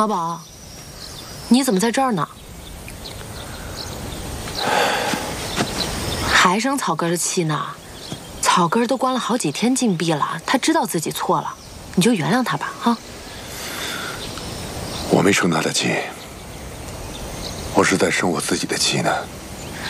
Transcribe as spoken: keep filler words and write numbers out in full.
马宝，你怎么在这儿呢？还生草根的气呢？草根都关了好几天禁闭了，他知道自己错了，你就原谅他吧，啊！ 我没生他的气，我是在生我自己的气呢。